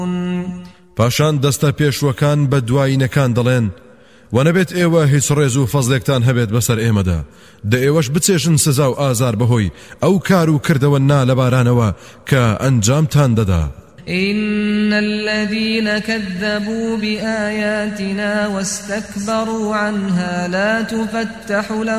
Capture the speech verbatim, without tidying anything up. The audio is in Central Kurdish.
پاشان دەستە پێشوەکان بە دوایینەکان دەڵێن و نەبێت ئێوە هیچ ڕێز و فەزلێکتان هەبێت بەسەر ئێمەدا دە ئێوەش بچێژن سزا و ئازار بەهۆی ئەو کار و کردەوە نا لەبارانەوە کە ئەنجامتان دەدا. إن الذين كذبوا بآياتنا واستكبروا عنها لا تفتح لهم